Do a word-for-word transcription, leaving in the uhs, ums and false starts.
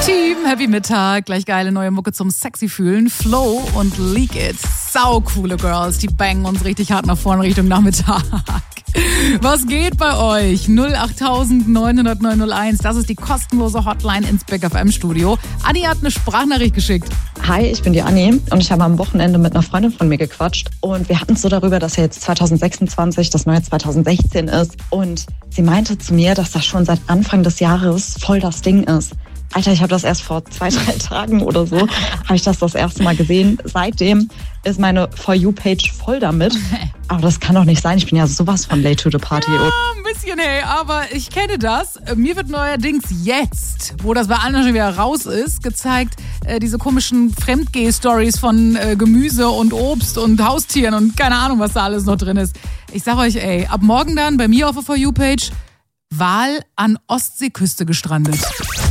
Team, Happy Mittag, gleich geile neue Mucke zum sexy fühlen. Flow und Leak It. Sau coole Girls, die bangen uns richtig hart nach vorne Richtung Nachmittag. Was geht bei euch? null acht neun null null neun null eins, das ist die kostenlose Hotline ins Big F M Studio. Anni hat eine Sprachnachricht geschickt. Hi, ich bin die Anni und ich habe am Wochenende mit einer Freundin von mir gequatscht und wir hatten es so darüber, dass ja jetzt zwanzig sechsundzwanzig das neue zwanzig sechzehn ist und sie meinte zu mir, dass das schon seit Anfang des Jahres voll das Ding ist. Alter, ich habe das erst vor zwei, drei Tagen oder so, habe ich das das erste Mal gesehen. Seitdem ist meine For You-Page voll damit. Aber das kann doch nicht sein. Ich bin ja sowas von late to the party. Ja, ein bisschen, hey. Aber ich kenne das. Mir wird neuerdings jetzt, wo das bei anderen schon wieder raus ist, gezeigt, äh, diese komischen Fremdgeh-Stories von äh, Gemüse und Obst und Haustieren und keine Ahnung, was da alles noch drin ist. Ich sag euch, ey, ab morgen dann bei mir auf der For You-Page Wal an Ostseeküste gestrandet.